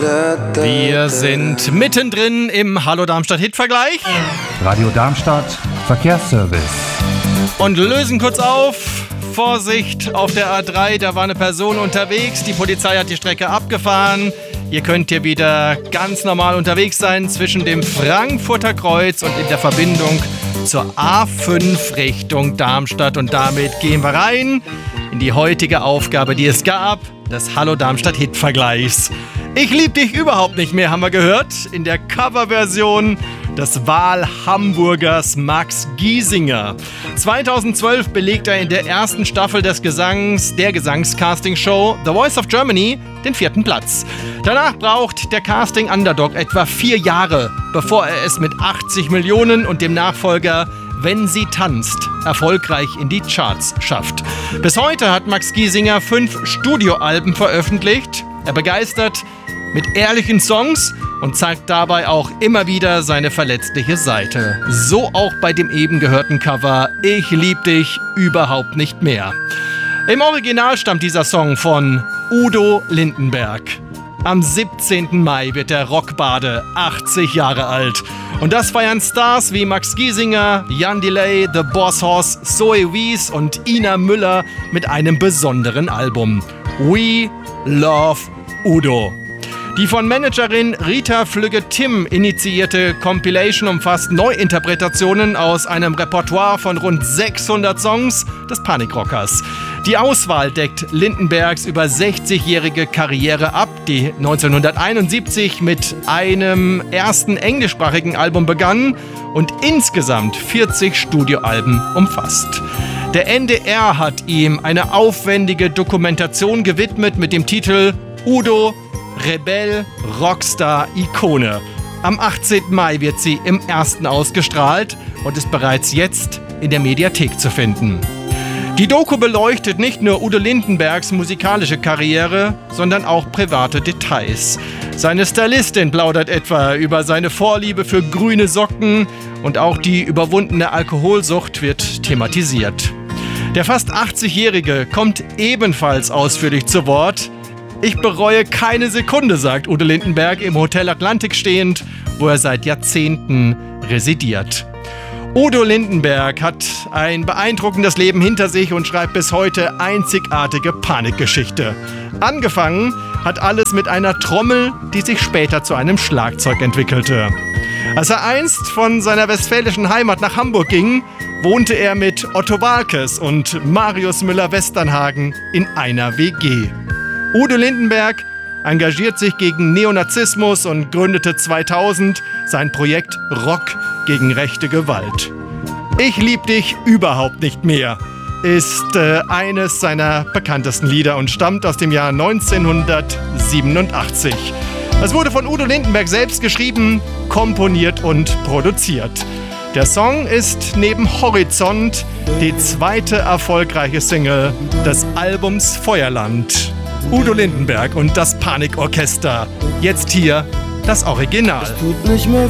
Wir sind mittendrin im Hallo Darmstadt Hitvergleich. Radio Darmstadt Verkehrsservice. Und lösen kurz auf. Vorsicht auf der A3, da war eine Person unterwegs. Die Polizei hat die Strecke abgefahren. Ihr könnt hier wieder ganz normal unterwegs sein zwischen dem Frankfurter Kreuz und in der Verbindung zur A5 Richtung Darmstadt. Und damit gehen wir rein in die heutige Aufgabe, die es gab, des Hallo Darmstadt Hitvergleichs. Ich lieb dich überhaupt nicht mehr, haben wir gehört, in der Coverversion des Wahlhamburgers Max Giesinger. 2012 belegt er in der ersten Staffel der Gesangscasting-Show The Voice of Germany den 4. Platz. Danach braucht der Casting-Underdog etwa 4 Jahre, bevor er es mit 80 Millionen und dem Nachfolger Wenn sie tanzt erfolgreich in die Charts schafft. Bis heute hat Max Giesinger 5 Studioalben veröffentlicht. Er begeistert mit ehrlichen Songs und zeigt dabei auch immer wieder seine verletzliche Seite. So auch bei dem eben gehörten Cover Ich lieb dich überhaupt nicht mehr. Im Original stammt dieser Song von Udo Lindenberg. Am 17. Mai wird der Rockbade 80 Jahre alt. Und das feiern Stars wie Max Giesinger, Jan Delay, The Boss Hoss, Zoe Wies und Ina Müller mit einem besonderen Album. We Love Udo. Die von Managerin Rita Flügge-Timm initiierte Compilation umfasst Neuinterpretationen aus einem Repertoire von rund 600 Songs des Panikrockers. Die Auswahl deckt Lindenbergs über 60-jährige Karriere ab, die 1971 mit einem ersten englischsprachigen Album begann und insgesamt 40 Studioalben umfasst. Der NDR hat ihm eine aufwendige Dokumentation gewidmet mit dem Titel Udo Rebell, Rockstar, Ikone. Am 18. Mai wird sie im ersten ausgestrahlt und ist bereits jetzt in der Mediathek zu finden. Die Doku beleuchtet nicht nur Udo Lindenbergs musikalische Karriere, sondern auch private Details. Seine Stylistin plaudert etwa über seine Vorliebe für grüne Socken und auch die überwundene Alkoholsucht wird thematisiert. Der fast 80-Jährige kommt ebenfalls ausführlich zu Wort. Ich bereue keine Sekunde, sagt Udo Lindenberg im Hotel Atlantik stehend, wo er seit Jahrzehnten residiert. Udo Lindenberg hat ein beeindruckendes Leben hinter sich und schreibt bis heute einzigartige Panikgeschichte. Angefangen hat alles mit einer Trommel, die sich später zu einem Schlagzeug entwickelte. Als er einst von seiner westfälischen Heimat nach Hamburg ging, wohnte er mit Otto Waalkes und Marius Müller-Westernhagen in einer WG. Udo Lindenberg engagiert sich gegen Neonazismus und gründete 2000 sein Projekt Rock gegen rechte Gewalt. Ich lieb dich überhaupt nicht mehr ist eines seiner bekanntesten Lieder und stammt aus dem Jahr 1987. Es wurde von Udo Lindenberg selbst geschrieben, komponiert und produziert. Der Song ist neben Horizont die zweite erfolgreiche Single des Albums Feuerland. Udo Lindenberg und das Panikorchester. Jetzt hier das Original. Es tut nicht mehr